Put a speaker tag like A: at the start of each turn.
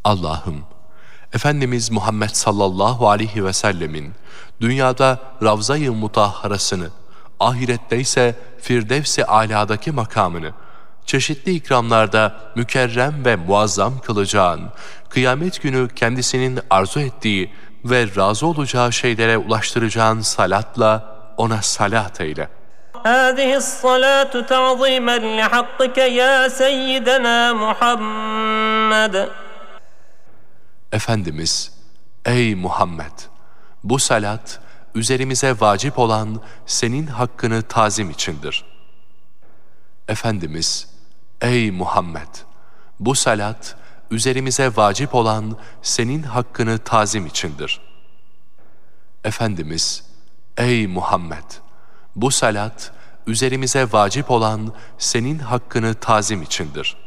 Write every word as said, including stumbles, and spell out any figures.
A: Allah'ım, Efendimiz Muhammed sallallahu aleyhi ve sellemin dünyada Ravza-i Mutahharasını, ahirette ise Firdevs-i Alâ'daki makamını, çeşitli ikramlarda mükerrem ve muazzam kılacağın, kıyamet günü kendisinin arzu ettiği ve razı olacağı şeylere ulaştıracağın salatla ona salat eyle.
B: هذه الصلاة تعظيما لحقك يا سيدنا محمد.
A: Efendimiz, ey Muhammed! Bu salat, üzerimize vacip olan senin hakkını tazim içindir. Efendimiz, ey Muhammed! Bu salat, üzerimize vacip olan senin hakkını tazim içindir. Efendimiz, ey Muhammed! Bu salat, üzerimize vacip olan senin hakkını tazim içindir.